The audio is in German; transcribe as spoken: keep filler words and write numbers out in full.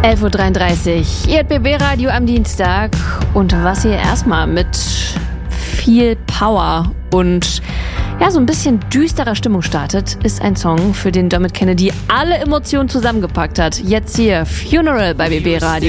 elf Uhr dreiunddreißig, ihr B B-Radio am Dienstag. Und was ihr erstmal mit viel Power und ja, so ein bisschen düsterer Stimmung startet, ist ein Song, für den Dermot Kennedy alle Emotionen zusammengepackt hat. Jetzt hier, Funeral bei B B-Radio.